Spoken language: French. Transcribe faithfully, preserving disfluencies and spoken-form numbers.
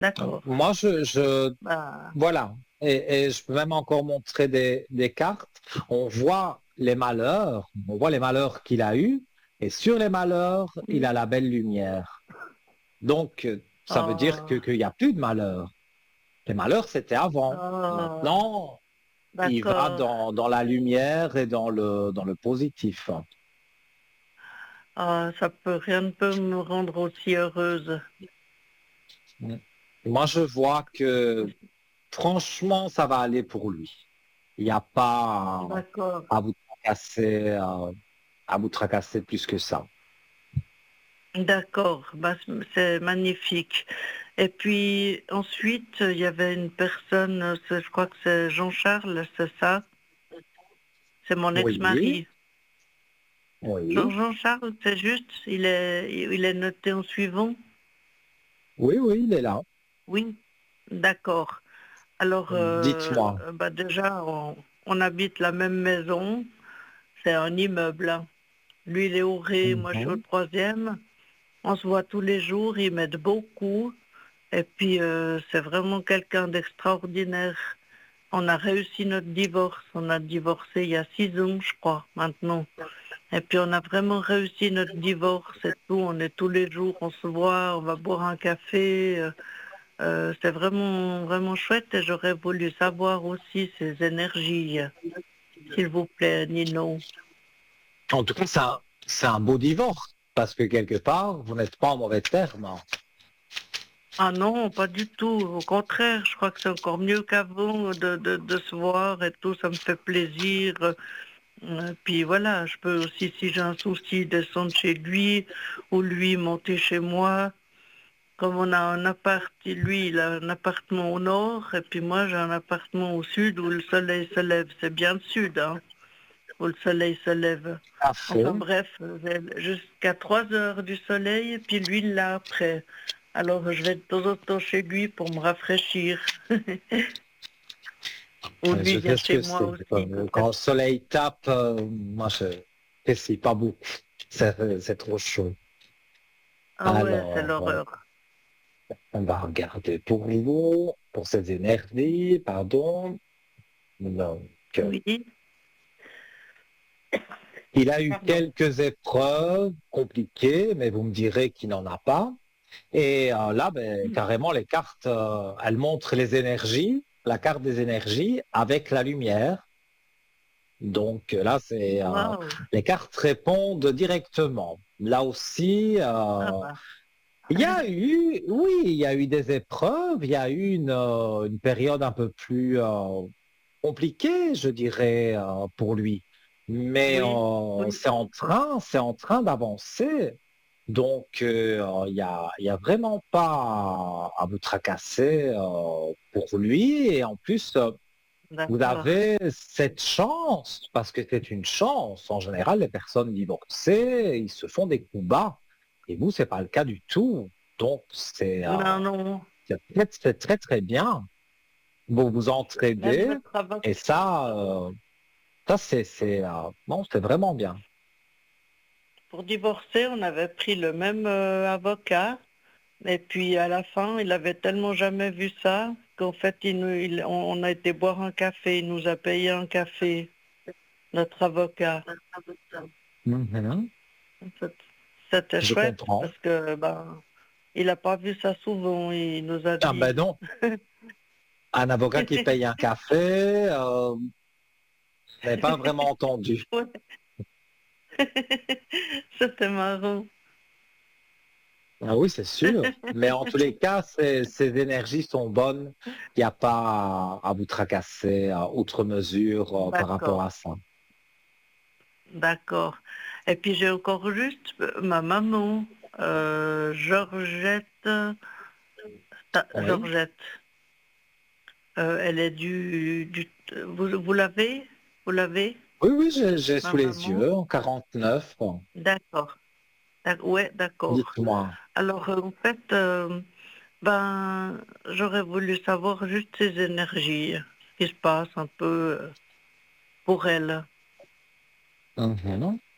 D'accord. Moi, je, je Bah, voilà. Et, et je peux même encore montrer des, des cartes. On voit les malheurs, on voit les malheurs qu'il a eus, et sur les malheurs, il a oui. la belle lumière. Donc, euh, ça veut dire que, Ah, qu'il n'y a plus de malheurs. Les malheurs, c'était avant. ah, Maintenant, il va d'accord. dans, dans la lumière et dans le, dans le positif. Ah, ça peut, rien ne peut me rendre aussi heureuse. Mm. Moi, je vois que franchement, ça va aller pour lui. Il n'y a pas D'accord. à vous tracasser, euh, à vous tracasser plus que ça. D'accord. Bah, c'est magnifique. Et puis ensuite, il y avait une personne, c'est- je crois que c'est Jean-Charles, c'est ça? C'est mon Oui, ex-mari. Jean- oui, Jean-Charles, c'est juste, il est, il est noté en suivant? oui, oui, il est là. Oui. D'accord. Alors, euh, Dites-moi. bah déjà, on, on habite la même maison. C'est un immeuble, hein. Lui, il est au rez, moi, je suis au Mhm. troisième. On se voit tous les jours, il m'aide beaucoup. Et puis, euh, c'est vraiment quelqu'un d'extraordinaire. On a réussi notre divorce. On a divorcé il y a six ans, je crois, maintenant. Et puis, on a vraiment réussi notre divorce et tout. On est tous les jours, on se voit, on va boire un café. euh, euh, c'est vraiment, vraiment chouette. Et j'aurais voulu savoir aussi ses énergies, s'il vous plaît, Nino. En tout cas, c'est un, c'est un beau divorce, parce que quelque part, vous n'êtes pas en mauvais termes. Ah non, pas du tout. Au contraire, je crois que c'est encore mieux qu'avant de, de, de se voir et tout. Ça me fait plaisir. Euh, Puis voilà, je peux aussi, si j'ai un souci, descendre chez lui ou lui monter chez moi. Comme on a un appart, lui, il a un appartement au nord et puis moi, j'ai un appartement au sud où le soleil se lève. C'est bien le sud, hein, où le soleil se lève. Enfin Parfait. bref, j'ai jusqu'à trois heures du soleil et puis lui, il l'a après. Alors, je vais de temps en temps chez lui pour me rafraîchir. Ou lui Je vient sais ce chez que moi c'est. aussi. Quand Quand c'est- le soleil tape, euh, moi, je n'apprécie pas beaucoup. C'est c'est trop chaud. Ah ouais, c'est Alors, euh, l'horreur. on va regarder pour vous, pour ces énergies, pardon. Donc, euh, Oui, il a eu pardon. quelques épreuves compliquées, mais vous me direz qu'il n'en a pas. Et euh, là, ben, carrément, les cartes, euh, elles montrent les énergies, la carte des énergies avec la lumière. Donc euh, là, c'est euh, Waouh. les cartes répondent directement. Là aussi, Ah euh, bah. il y a eu, oui, il y a eu des épreuves, il y a eu une, euh, une période un peu plus euh, compliquée, je dirais, euh, pour lui. Mais Oui, euh, oui. c'est en train, c'est en train d'avancer. Donc, euh, il y a, il y a vraiment pas à, à vous tracasser euh, pour lui. Et en plus, euh, vous D'accord. avez cette chance, parce que c'est une chance. En général, les personnes divorcées, ils se font des coups bas. Et vous, c'est pas le cas du tout. Donc, c'est euh, Non, non. c'est très, c'est très, très bien. Vous vous Même entraidez. notre avocat. Et ça, euh, ça c'est c'est, euh, bon, c'est vraiment bien. Pour divorcer, on avait pris le même euh, avocat. Et puis à la fin, il avait tellement jamais vu ça qu'en fait, il nous, il- on, on a été boire un café. Il nous a payé un café, notre avocat. Mhm. C'est- C'était Je chouette comprends. parce que ben, il n'a pas vu ça souvent. Il nous a Ah ben dit. non, un avocat qui paye un café, euh, je n'ai pas vraiment entendu. Ouais. C'était marrant. Ah oui, c'est sûr. Mais en tous les cas, ces, ces énergies sont bonnes. Il n'y a pas à, à vous tracasser à outre mesure euh, par rapport D'accord, à ça. d'accord. Et puis j'ai encore juste euh, ma maman, euh, Georgette, ta- Oui, Georgette. Euh, elle est du, du vous, vous l'avez? Vous l'avez, oui, oui, j'ai j'ai ma sous les maman? yeux en quarante-neuf. Bon, D'accord. D'ac- Ouais, d'accord. dites-moi. Alors euh, en fait, euh, ben j'aurais voulu savoir juste ses énergies, ce qui se passe un peu euh, pour elle. Mhm.